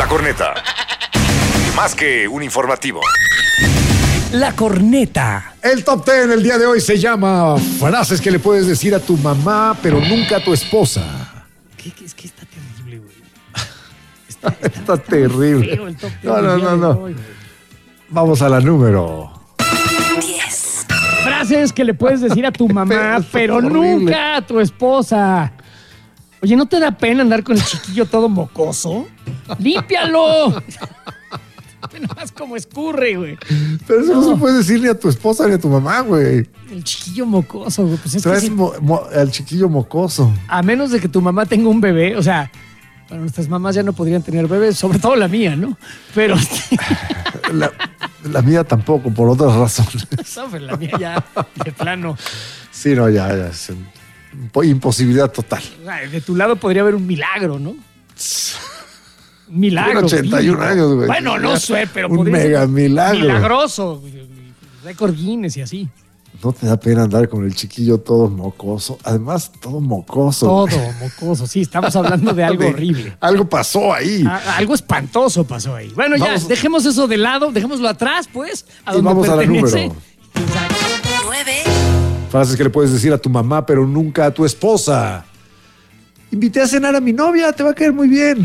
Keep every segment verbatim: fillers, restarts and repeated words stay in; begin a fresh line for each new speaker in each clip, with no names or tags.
Corneta. Más que un informativo.
La Corneta.
El top ten el día de hoy se llama frases que le puedes decir a tu mamá, pero nunca a tu esposa.
¿Qué, qué, es que está terrible, güey?
Está, está, está terrible.
Feo el top ten
No, no,
del día
no,
de
no.
hoy, güey.
Vamos a la número.
diez.
Frases que le puedes decir a tu mamá, pero
horrible.
nunca a tu esposa. Oye, ¿no te da pena andar con el chiquillo todo mocoso? ¡Límpialo! Ve nomás como escurre, güey.
Pero eso no.
No.
se puede decir ni a tu esposa ni a tu mamá, güey.
El chiquillo mocoso, güey. Pues es que
Traes
sí,
mo- mo- al chiquillo mocoso.
a menos de que tu mamá tenga un bebé, o sea, bueno, nuestras mamás ya no podrían tener bebés, sobre todo la mía, ¿no? Pero
La, la mía tampoco, por otras razones.
sobre la mía ya de plano.
Sí, no, ya, ya. Es impo- imposibilidad total.
O sea, de tu lado podría haber un milagro, ¿no? Un milagro.
Tiene ochenta y un
bíblico.
años, güey.
Bueno, no sé, pero
Un
podría
mega
ser
milagro.
milagroso. Récord Guinness y así.
No te da pena andar con el chiquillo todo mocoso. Además, todo mocoso.
Todo mocoso. Sí, estamos hablando de algo
De-
horrible.
Algo pasó ahí.
A- algo espantoso pasó ahí. Bueno, ya,
Vamos-
dejemos eso de lado, dejémoslo atrás, pues. A
Y
donde
vamos a la
pertenece.
número.
Exacto.
nueve.
Frases que le puedes decir a tu mamá, pero nunca a tu esposa. Invité a cenar a mi novia, te va a caer muy bien.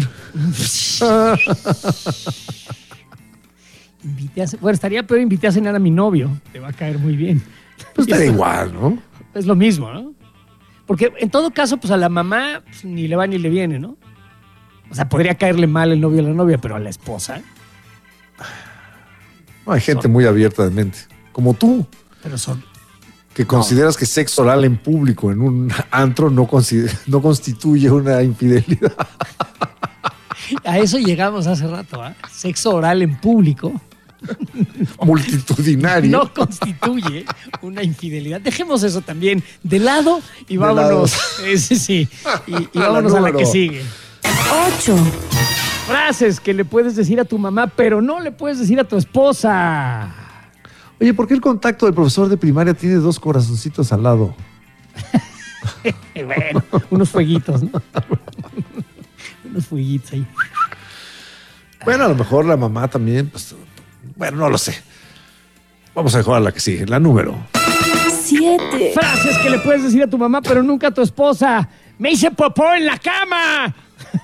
Invité a ce- bueno, estaría peor invité a cenar a mi novio. Te va a caer muy bien.
Pues te da igual, ¿no?
Es lo mismo, ¿no? Porque en todo caso, pues a la mamá pues, ni le va ni le viene, ¿no? O sea, podría caerle mal el novio a la novia, pero a la esposa.
No, hay gente muy abierta de mente. Como tú,
Pero son.
que consideras que sexo oral en público en un antro no, consider- no constituye una infidelidad.
A eso llegamos hace rato, ¿ah? Sexo oral en público
Multitudinario.
no constituye una infidelidad. Dejemos eso también de lado y
De
vámonos. Eh, sí, sí. Y, y
La
vámonos a la
número.
que sigue.
ocho.
Frases que le puedes decir a tu mamá, pero no le puedes decir a tu esposa.
Oye, ¿por qué el contacto del profesor de primaria tiene dos corazoncitos al lado?
Eh, Bueno, unos fueguitos, ¿no? Unos fueguitos ahí.
Bueno, a lo mejor la mamá también, pues, bueno, no lo sé. Vamos a dejar a la que sigue, la número.
siete.
Frases que le puedes decir a tu mamá, pero nunca a tu esposa. ¡Me hice popó en la cama!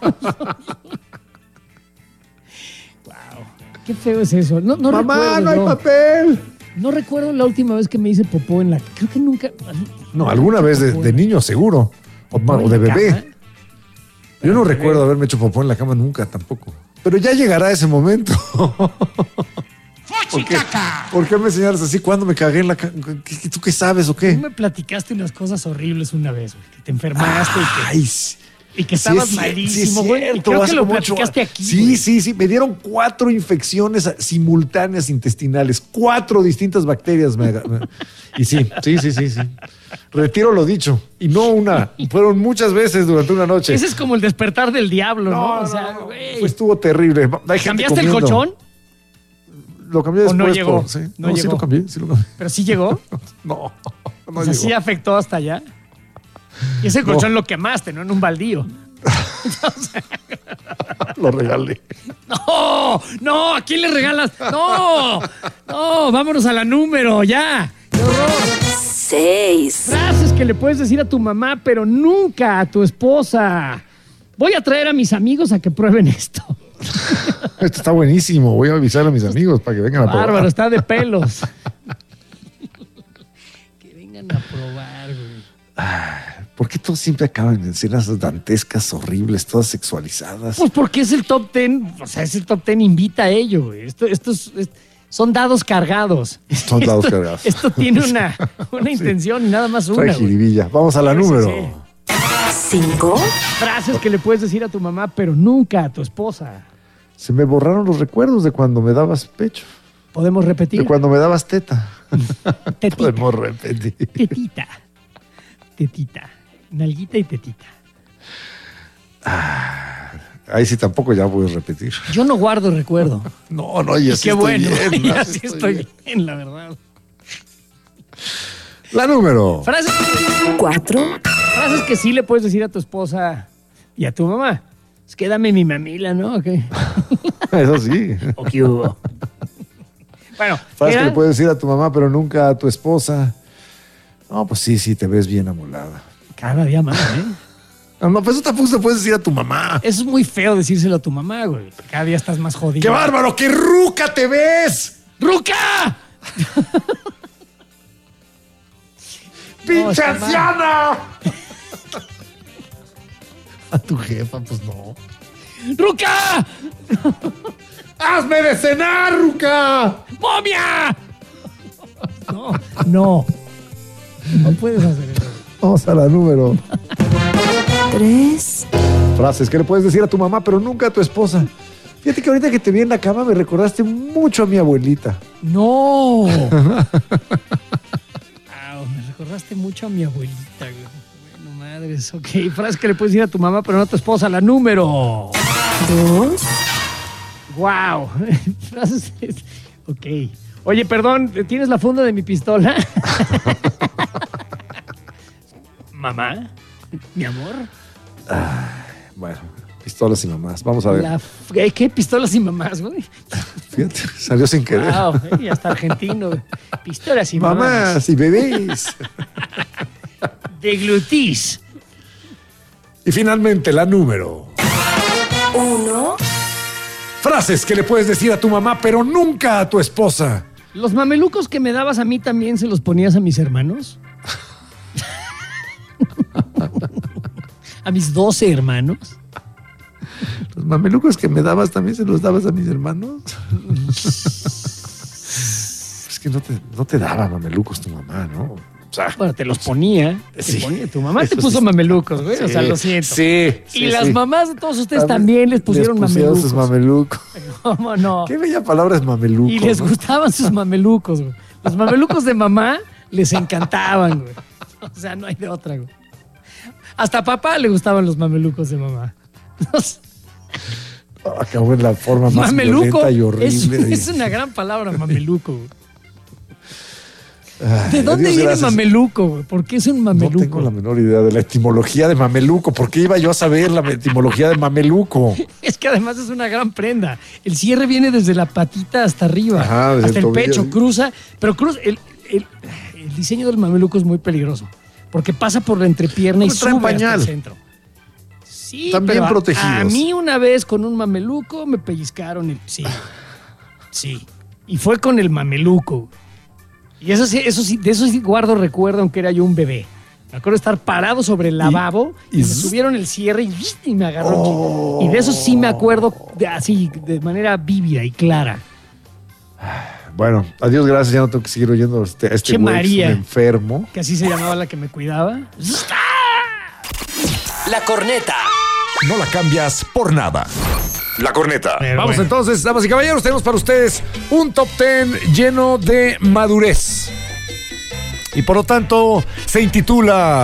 Wow, qué feo es eso. No, no
Mamá,
recuerdo,
no hay
no.
papel.
No recuerdo la última vez que me hice popó en la... Creo que nunca...
No, alguna vez de, de niño seguro. O,
¿Popó
o
en
de
la
bebé.
cama?
Yo no
Bebé.
recuerdo haberme hecho popó en la cama nunca tampoco. Pero ya llegará ese momento. ¿Por qué, ¿Por qué me enseñaras así cuando me cagué en la cama? ¿Tú qué sabes o
Tú
qué?
me platicaste unas cosas horribles una vez, güey. Que te enfermaste y que...
Ay, sí.
Y que
Sí,
estabas
es cier-
malísimo,
sí, es
güey.
cierto,
Creo que
hace
lo
como ocho
platicaste
años.
aquí.
Sí,
güey.
sí, sí. Me dieron cuatro infecciones simultáneas intestinales. Cuatro distintas bacterias. me aga- me- y sí, sí, sí, sí, sí. Retiro lo dicho. Y no una. Fueron muchas veces durante una noche.
Ese es como el despertar del diablo, ¿no?
No,
o sea,
no, no.
güey.
Pues estuvo terrible. Hay gente
¿Cambiaste el
comiendo.
colchón?
Lo cambié
¿O
después.
no llegó?
por- sí.
No
No, sí
llegó.
lo cambié. Sí lo cambié.
¿Pero sí llegó?
No, no
O sea,
llegó.
sí afectó hasta allá. Y ese
No.
colchón lo quemaste, ¿no? En un baldío.
Lo regalé.
¡No! ¡No! ¿A quién le regalas? ¡No! ¡No! Vámonos a la número, ya. ¡Qué horror!
seis.
Frases que le puedes decir a tu mamá, pero nunca a tu esposa. Voy a traer a mis amigos a que prueben esto.
Esto está buenísimo. Voy a avisar a mis amigos para que vengan a probar.
Bárbaro, está de pelos. Que vengan a probar, güey.
¿Por qué todos siempre acaban en escenas dantescas, horribles, todas sexualizadas?
Pues porque es el top ten, o sea, es el top ten, invita a ello, güey. Esto, esto es- es- son dados cargados.
Son dados
Esto-
cargados.
Esto tiene una, una intención y nada más una,
Trae
güey.
jiribilla. Vamos a la
Sí,
número.
sí,
cinco.
Frases que le puedes decir a tu mamá, pero nunca a tu esposa.
Se me borraron los recuerdos de cuando me dabas pecho,
Podemos repetir.
de cuando me dabas teta.
Tetita,
Podemos repetir.
tetita, tetita, nalguita y tetita.
Ahí sí tampoco ya puedes repetir.
Yo no guardo recuerdo.
No, no, y
Y
así
qué
estoy
bueno,
bien,
y
así
así estoy bien, la verdad.
La número.
Frases,
cuatro.
frases que sí le puedes decir a tu esposa y a tu mamá. Es que dame mi mamila, ¿no? Okay.
Eso sí.
¿O qué hubo? Bueno,
Frase que
¿era?
le puedes decir a tu mamá, pero nunca a tu esposa. No, pues sí, sí, te ves bien amolada.
Cada día más, ¿eh?
No, no, pues eso tampoco se puede decir a tu mamá.
Eso es muy feo decírselo a tu mamá, güey. Cada día estás más jodido.
¡Qué bárbaro! ¡Qué ruca te ves!
¡Ruca!
¡Pinche
está mal.
anciana! A tu jefa, pues no.
¡Ruca!
¡Hazme de cenar, ruca!
¡Momia! No, no. No puedes hacer eso.
Vamos a la número.
tres,
Frases que le puedes decir a tu mamá, pero nunca a tu esposa. Fíjate que ahorita que te vi en la cama me recordaste mucho a mi abuelita.
¡No! Au, me recordaste mucho a mi abuelita, güey. Bueno, madres. Ok, frase que le puedes decir a tu mamá, pero no a tu esposa. La número.
dos,
¡Wow! Frases. Ok. Oye, perdón, ¿tienes la funda de mi pistola? ¿Mamá? ¿Mi amor?
Bueno, pistolas y mamás. Vamos a ver.
La f- ¿Qué pistolas y mamás, güey?
Fíjate, salió sin querer.
Wow, eh, ya está argentino. Güey. Pistolas y mamás.
Mamás y bebés.
De glutis.
Y finalmente la número.
uno,
Frases que le puedes decir a tu mamá, pero nunca a tu esposa.
¿Los mamelucos que me dabas a mí también se los ponías a mis hermanos? ¿A mis doce hermanos?
Los mamelucos que me dabas también se los dabas a mis hermanos. Es que no te, no te daba mamelucos tu mamá, ¿no? O sea,
Bueno, te los ponía. Te
Sí.
ponía. Tu mamá te
Eso
puso
sí.
mamelucos, güey. O sea,
sí,
lo siento.
Sí.
Y
sí,
las
sí.
mamás de todos ustedes
A ver,
también les pusieron
les pusieron
mamelucos.
sus mamelucos.
¿Cómo no?
Qué bella palabra es mameluco.
Y les
¿no?
gustaban sus mamelucos, güey. Los mamelucos de mamá les encantaban, güey. O sea, no hay de otra, güey. Hasta a papá le gustaban los mamelucos de mamá. Los-
Acabó en la forma más
mameluco
violenta y
es,
horrible.
es una gran palabra, mameluco, güey.
Ay,
¿De dónde
Dios
viene
gracias.
mameluco, güey? ¿Por qué es un
No
mameluco?
tengo la menor idea de la etimología de mameluco. ¿Por qué iba yo a saber la etimología de mameluco?
Es que además es una gran prenda. El cierre viene desde la patita hasta arriba,
Ajá, desde
hasta
el
el,
tobillo.
pecho, cruza, pero cruza. El, el- el diseño del mameluco es muy peligroso porque pasa por la entrepierna y
Pero traen
sube hasta
pañal.
el centro. Sí,
Están
pero
bien
a-
protegidos.
A mí una vez con un mameluco me pellizcaron el sí, sí, y fue con el mameluco. Y eso sí, eso sí, de eso sí guardo recuerdo, aunque era yo un bebé. Me acuerdo de estar parado sobre el lavabo y,
y
me
zzz.
subieron el cierre y, y me agarró.
Oh.
Y de eso sí me acuerdo de- así, de manera vívida y clara.
Bueno, adiós, gracias. Ya no tengo que seguir oyendo a este, a este
Che,
güey que es un
María.
enfermo.
Que así se llamaba la que me cuidaba.
La corneta.
No la cambias por nada. La corneta.
Pero
Vamos
bueno.
entonces, damas y caballeros, tenemos para ustedes un top ten lleno de madurez. Y por lo tanto, se intitula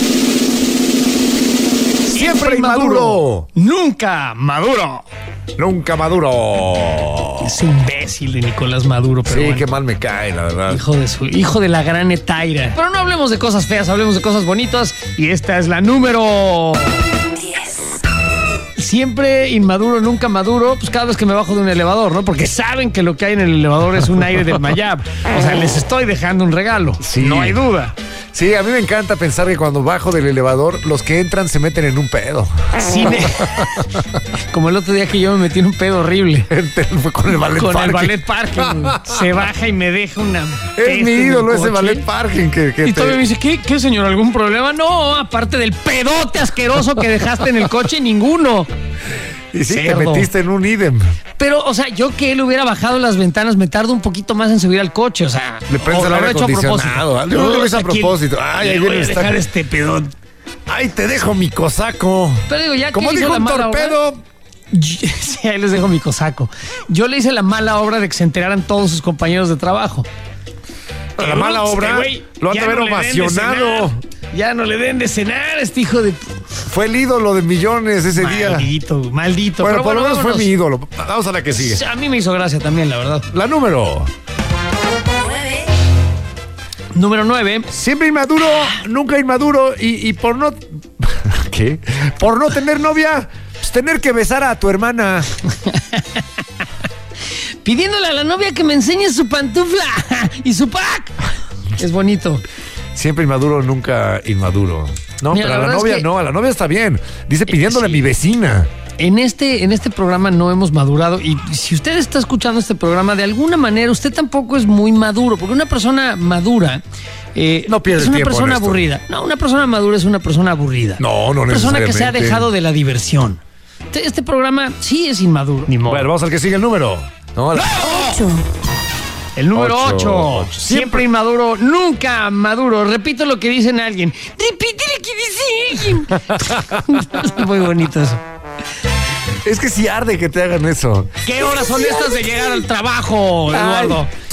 Siempre inmaduro,
Nunca maduro.
nunca maduro.
Ese imbécil de Nicolás Maduro, pero
Sí,
bueno.
qué mal me cae, la verdad.
Hijo de su, hijo de la gran Etaira. Pero no hablemos de cosas feas, hablemos de cosas bonitas. Y esta es la número.
diez,
Siempre inmaduro, nunca maduro, pues cada vez que me bajo de un elevador, ¿no? Porque saben que lo que hay en el elevador es un aire del Mayab. O sea, les estoy dejando un regalo.
Sí.
No hay duda.
Sí, a mí me encanta pensar que cuando bajo del elevador, los que entran se meten en un pedo.
Sí, me- Como el otro día que yo me metí en un pedo horrible.
Fue con el ballet
Con el
parking.
ballet parking. güey. Se baja y me deja una.
Es
peste
mi
en el
ídolo ese
coche.
ballet parking que, que
Y
te-
todavía me dice, ¿qué, ¿qué, señor? ¿Algún problema? No, aparte del pedote asqueroso que dejaste en el coche, ninguno.
Y sí, te
cerdo.
metiste en un idem.
Pero, o sea, yo que él hubiera bajado las ventanas, me tardo un poquito más en subir al coche, o sea.
Le prendes
o
el
lo
aire
habrá hecho a
acondicionado.
propósito.
Yo creo que lo hizo a
Aquí
propósito. Ay,
le
ahí
voy
viene
a
el
dejar
taco.
este pedón.
Ay, te dejo mi cosaco.
Pero digo, ya
Como
que hizo
dijo
la
un
mala obra-
torpedo.
Sí, ahí les dejo mi cosaco. Yo le hice la mala obra de que se enteraran todos sus compañeros de trabajo.
La mala
Este
obra
güey,
lo han de
ya
haber
no le den de
ovacionado.
cenar. Ya no le den de cenar, este hijo de...
Fue el ídolo de millones ese día.
Maldito, maldito.
Bueno,
Pero
por lo menos fue
vámonos.
mi ídolo. Vamos a la que sigue.
A mí me hizo gracia también, la verdad.
La número.
nueve,
Número nueve.
Siempre inmaduro, nunca inmaduro y, y por no... ¿Qué? Por no tener novia, Pues tener que besar a tu hermana.
Pidiéndole a la novia que me enseñe su pantufla y su pack. Es bonito.
Siempre inmaduro, nunca inmaduro. No,
Mira,
pero a
la
la
verdad
novia
es que-
no, a la novia está bien. Dice pidiéndole
sí.
a mi vecina.
En este, en este programa no hemos madurado y si usted está escuchando este programa, de alguna manera usted tampoco es muy maduro, porque una persona madura eh,
No pierde
es una
tiempo en
persona
esto.
aburrida. No, una persona madura es una persona aburrida.
No, no
Una persona que se ha
necesariamente.
dejado de la diversión. Este, este programa sí es inmaduro. Ni modo.
Bueno, vamos al que sigue el número. No, la-
ocho,
El número
Ocho,
ocho.
ocho.
Siempre inmaduro, nunca maduro. Repito lo que dicen alguien. Repite lo que dice alguien. Es muy bonito eso.
Es que sí arde que te hagan eso.
¿Qué horas son estas de llegar al trabajo, Eduardo? ¿Qué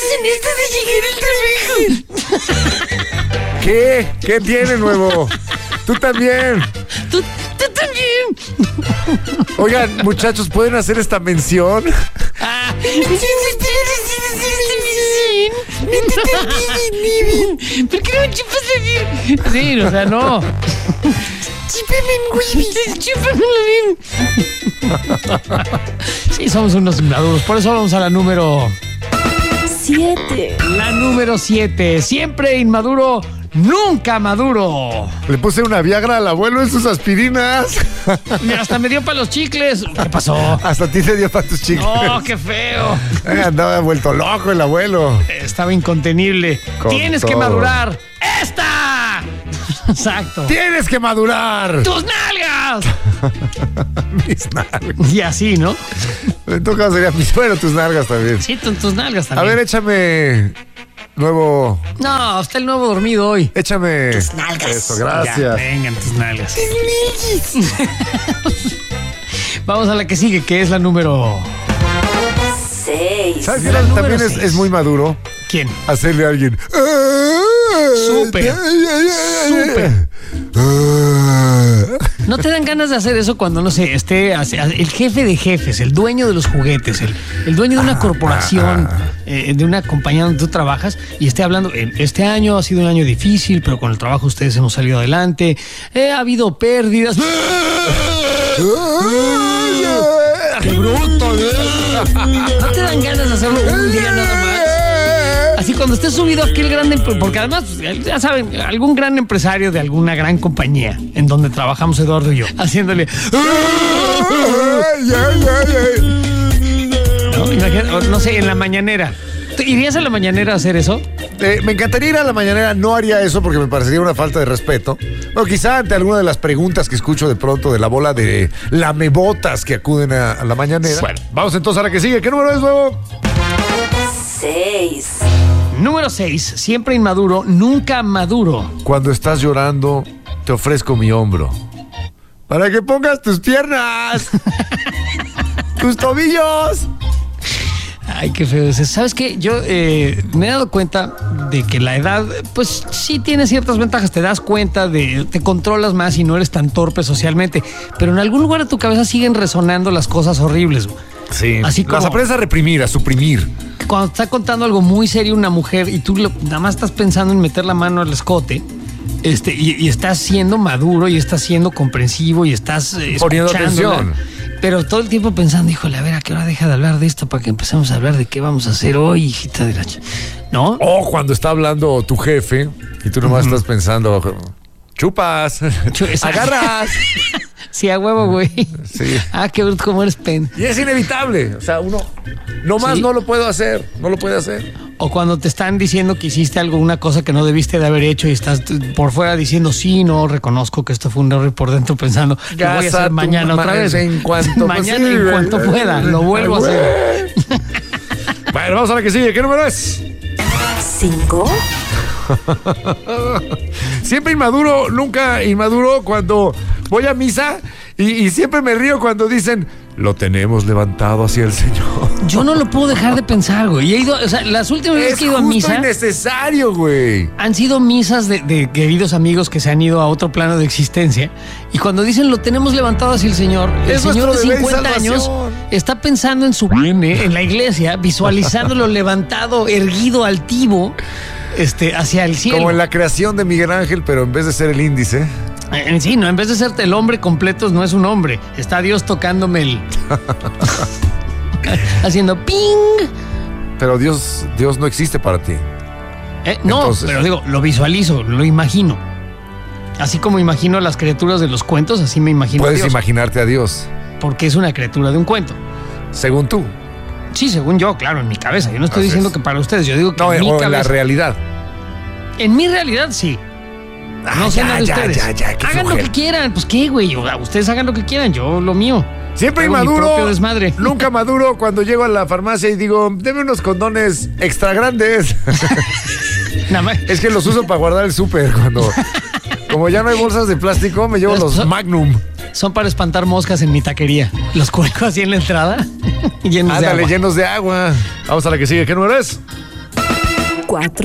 horas son estas de llegar al trabajo?
¿Qué? ¿Qué tiene nuevo? Tú también.
¿Tú, tú también.
Oigan, muchachos, ¿pueden hacer esta mención?
Ah. ¿Por qué no me chupas el bien? Sí, o sea, no. Sí, somos unos inmaduros. Por eso vamos a la número...
siete,
La número siete. Siempre inmaduro, nunca maduro.
Le puse una Viagra al abuelo en sus aspirinas.
Mira, hasta me dio para los chicles. ¿Qué pasó?
Hasta a ti te dio para tus chicles.
¡Oh, qué feo!
Eh, Andaba vuelto loco el abuelo.
Estaba incontenible.
Con
Tienes que
todo.
madurar. ¡Esta! Exacto.
¡Tienes que madurar!
¡Tus nalgas!
Mis nalgas.
Y así, ¿no?
En todo caso sería mis, bueno, tus nalgas también.
Sí, tu- tus nalgas
A
también.
ver, échame nuevo.
No, está el nuevo dormido hoy.
Échame.
Tus nalgas.
Eso,
Ya,
gracias.
vengan tus nalgas. Vamos a la que sigue, que es la número...
seis,
¿Sabes qué?
La número
También es,
seis.
es muy maduro
¿Quién?
hacerle a alguien.
Súper. Súper. ¿No te dan ganas de hacer eso cuando, no sé, esté hace- el jefe de jefes, el dueño de los juguetes, el, el dueño de una corporación, eh, de una compañía donde tú trabajas y esté hablando, eh, este año ha sido un año difícil, pero con el trabajo ustedes hemos salido adelante, eh, ha habido pérdidas. ¡Qué bruto! ¿No te dan ganas de hacerlo un día nada más? Así cuando esté subido aquel gran... empre- Porque además, ya saben, algún gran empresario de alguna gran compañía en donde trabajamos Eduardo y yo, haciéndole... ¿No? Imagina- o no sé, en la mañanera. ¿Tú irías a la mañanera a hacer eso?
Eh, me encantaría ir a la mañanera, no haría eso porque me parecería una falta de respeto. O quizá ante alguna de las preguntas que escucho de pronto de la bola de lamebotas que acuden a, a la mañanera. Bueno, vamos entonces a la que sigue. ¿Qué número es, nuevo?
seis,
Número seis. Siempre inmaduro, nunca maduro.
Cuando estás llorando, te ofrezco mi hombro. Para que pongas tus piernas. Tus tobillos.
Ay, qué feo es eso. ¿Sabes qué? Yo eh, me he dado cuenta de que la edad, pues sí tiene ciertas ventajas. Te das cuenta de, te controlas más y no eres tan torpe socialmente. Pero en algún lugar de tu cabeza siguen resonando las cosas horribles, güey.
Sí.
Así como-
Las aprendes a reprimir, a suprimir.
Cuando está contando algo muy serio una mujer y tú lo- nada más estás pensando en meter la mano al escote, este, y, y estás siendo maduro y estás siendo comprensivo y estás eh,
Poniendo
escuchándola,
atención.
pero todo el tiempo pensando, híjole, a ver, ¿a qué hora deja de hablar de esto para que empecemos a hablar de qué vamos a hacer hoy, hijita de la ch-? ¿No?
O cuando está hablando tu jefe y tú nomás estás pensando, chupas,
Chu- exacto.
agarras.
Sí, a huevo, güey.
Sí.
Ah, qué bruto, cómo eres pen.
Y es inevitable. O sea, uno nomás
Sí.
no lo puedo hacer. No lo puede hacer.
O cuando te están diciendo que hiciste algo, una cosa que no debiste de haber hecho y estás t- por fuera diciendo, sí, no, reconozco que esto fue un error, y por dentro pensando, lo voy a
Gasa
hacer
tu
mañana
ma-
otra vez.
en cuanto
mañana
posible.
en cuanto pueda, lo vuelvo a hacer.
Bueno, vamos a la que sigue. ¿Qué número es?
cinco,
Siempre inmaduro, nunca inmaduro cuando voy a misa y, y siempre me río cuando dicen, lo tenemos levantado hacia el Señor.
Yo no lo puedo dejar de pensar, güey. Y he ido, o sea, las últimas veces
Es
que he ido a
justo
misa
innecesario, güey.
han sido misas de, de queridos amigos que se han ido a otro plano de existencia. Y cuando dicen lo tenemos levantado hacia el Señor, el
Es
Señor de
nuestro deber y
cincuenta años
salvación.
está pensando en su bebé en la iglesia, visualizándolo levantado, erguido, altivo, este, hacia el cielo.
Como en la creación de Miguel Ángel, pero en vez de ser el índice,
Eh, Sí, no, en vez de serte el hombre completo, no es un hombre. Está Dios tocándome el... haciendo ping.
Pero Dios, Dios no existe para ti.
Eh, no,
Entonces-
pero digo, lo visualizo, lo imagino. Así como imagino a las criaturas de los cuentos, así me imagino a
Puedes
Dios.
imaginarte a Dios,
Porque es una criatura de un cuento.
según tú.
Sí, según yo, claro, en mi cabeza. Yo no estoy
Así
diciendo
es.
que para ustedes, yo digo que
No,
en
o
mi
en la
cabeza.
realidad.
En mi realidad, sí. No
Ah,
sé
ya,
nada de
ya,
ustedes.
ya, ya, qué
hagan lo
flojera.
que quieran. Pues qué, güey. O- Ustedes hagan lo que quieran. Yo lo mío.
Siempre
Hago mi
inmaduro,
propio desmadre.
nunca maduro cuando llego a la farmacia y digo, deme unos condones extra grandes.
Nada más.
Es que los uso para guardar el súper cuando... Como ya no hay bolsas de plástico, me llevo los
Son-
Magnum.
Son para espantar moscas en mi taquería. Los cuelgo así en la entrada. Llenos de
Ándale,
agua.
llenos de agua. Vamos a la que sigue. ¿Qué número es?
cuatro,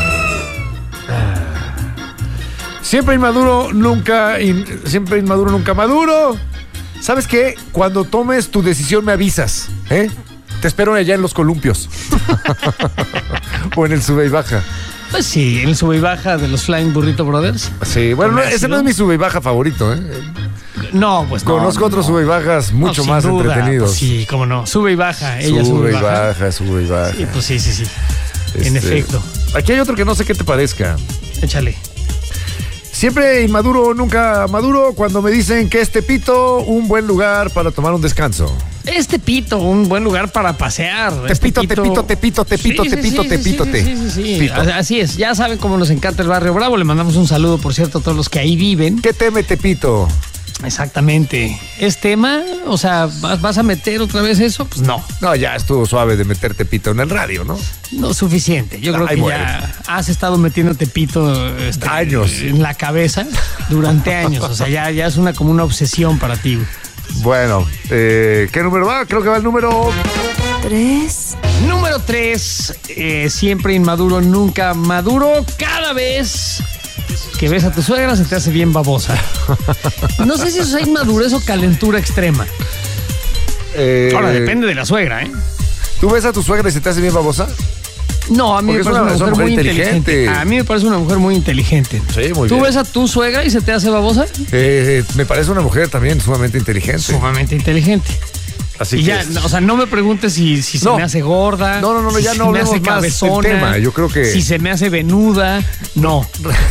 Siempre inmaduro, nunca... in- siempre inmaduro, nunca maduro. ¿Sabes qué? Cuando tomes tu decisión me avisas, ¿eh? Te espero allá en los columpios. O en el sube y baja.
Pues sí, el sube y baja de los Flying Burrito Brothers.
Sí, bueno,
¿Con
no, ese
ácido?
no es mi sube y baja favorito, ¿eh?
No, pues no.
Conozco otros
no.
sube y bajas
No,
mucho
sin
más
duda,
entretenidos.
pues sí, cómo no. Sube y baja. Ella sube,
sube
y
y
baja.
baja, sube y baja.
Sí, pues sí, sí, sí. En
Este,
efecto.
Aquí hay otro que no sé qué te parezca.
Échale.
Siempre inmaduro, nunca maduro, cuando me dicen que es Tepito un buen lugar para tomar un descanso.
Este pito, un buen lugar para pasear.
Tepito,
Este
Tepito, Tepito, Tepito,
Sí, sí,
Tepito,
sí,
Tepito,
sí,
te.
sí, sí, sí.
Pito.
Así es, ya saben cómo nos encanta el barrio Bravo. Le mandamos un saludo, por cierto, a todos los que ahí viven.
¿Qué teme Tepito?
Exactamente. ¿Es tema? O sea, ¿vas, vas a meter otra vez eso? Pues no,
No, ya estuvo suave de meter Tepito en el radio, ¿no?
no es suficiente. Yo creo
Ay,
que
bueno.
ya has estado metiéndote pito este,
Años.
en la cabeza durante años. O sea, ya, ya es una como una obsesión para ti. güey.
Bueno, eh, ¿qué número va? Creo que va el número...
tres,
Número tres, eh, siempre inmaduro, nunca maduro. Cada vez que ves a tu suegra se te hace bien babosa. No sé si eso es inmadurez o calentura extrema.
eh,
Ahora, depende de la suegra, ¿eh?
¿Tú ves a tu suegra y se te hace bien babosa?
No, a mí
Porque
me
es
parece
una-
una,
es una
mujer muy
mujer
inteligente.
inteligente.
A mí me parece una mujer muy inteligente.
Sí, muy
¿Tú
bien.
ves a tu suegra y se te hace babosa?
Eh, me parece una mujer también sumamente inteligente.
Sumamente inteligente.
Así
y
que...
ya, no, o sea, no me preguntes si, si se
No.
me hace gorda.
No, no, no, no,
si
ya
se
no
me
hablemos
hace
más del
cabezona.
tema, yo creo que-
Si se me hace venuda. No.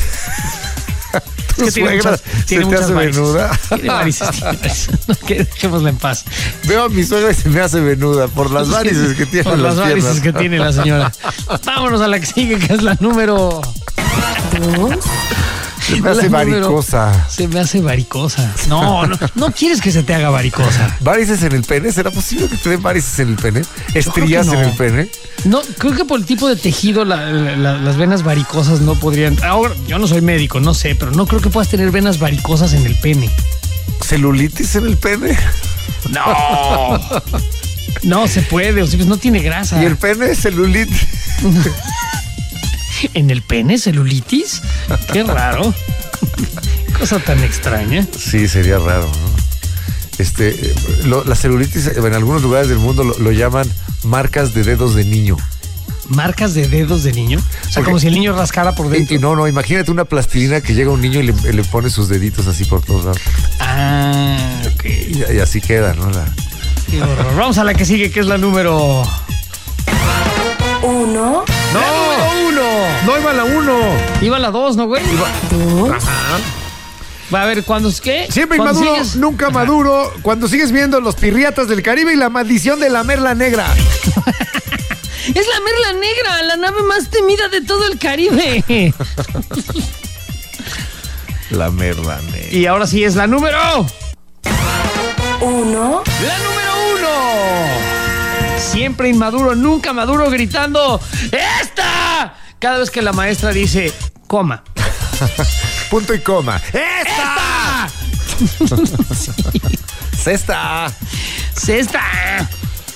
¿Tu
Es que tiene
suegra
muchas-
se
tiene
te
muchas
hace
varices.
venuda?
Tiene varices, tiene varices. Que dejémosla en paz.
Veo a mi suegra y se me hace venuda por las varices que tiene
Por
en
las
las
varices
piernas.
que tiene la señora. Vámonos a la que sigue, que es la número...
dos,
Se me hace
la número-
varicosa.
Se me hace varicosa. No, no, no quieres que se te haga varicosa.
¿Varices en el pene? ¿Será posible que te den varices en el pene?
creo
¿Estrías
que no.
en el pene?
No, creo que por el tipo de tejido la- la- las venas varicosas no podrían... Ahora, yo no soy médico, no sé, pero no creo que puedas tener venas varicosas en el pene.
¿Celulitis en el pene?
No. No se puede, o sea, pues no tiene grasa.
¿Y el pene celulitis?
¿En el pene celulitis? Qué raro. Cosa tan extraña.
Sí, sería raro, ¿no? Este, eh, lo- la celulitis en algunos lugares del mundo lo, lo llaman marcas de dedos de niño.
Marcas de dedos de niño. O sea,
Porque-
como si el niño rascara por
Y,
dentro.
y no, no, imagínate una plastilina que llega un niño y le, le pone sus deditos así por todos lados.
Ah, ok.
Y, y así queda, ¿no? La,
Qué horror. Vamos a la que sigue, que es la número...
uno,
¡No!
¡La número uno!
¡No iba la uno!
Iba la dos, ¿no, güey?
dos,
Va a ver, ¿cuándo es qué?
Siempre
¿Cuándo
inmaduro,
sigues?
nunca maduro. Cuando sigues viendo Los Pirriatas del Caribe y La Maldición de la Merla Negra.
Es la Merla Negra, la nave más temida de todo el Caribe.
La Merla Negra.
Y ahora sí es la número...
uno,
¡La número uno! Siempre inmaduro, nunca maduro, gritando ¡Esta! Cada vez que la maestra dice coma.
Punto y coma. ¡Esta!
¡Esta!
¡Cesta!
¡Cesta!